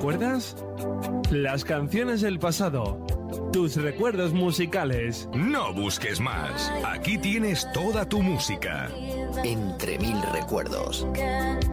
recuerdas? Las canciones del pasado. Tus recuerdos musicales. No busques más. Aquí tienes toda tu música. Entre mil recuerdos.